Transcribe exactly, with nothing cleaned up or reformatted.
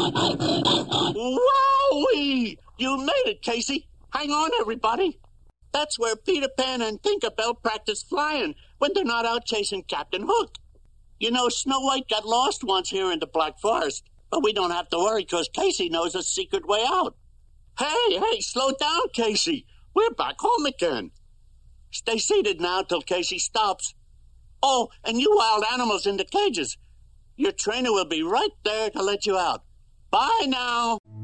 Wowee! You made it, Casey. Hang on, everybody. That's where Peter Pan and Tinkerbell practice flying when they're not out chasing Captain Hook. You know, Snow White got lost once here in the Black Forest, but we don't have to worry because Casey knows a secret way out. Hey, hey, slow down, Casey. We're back home again. Stay seated now till Casey stops. Oh, and you wild animals in the cages. Your trainer will be right there to let you out. Bye now.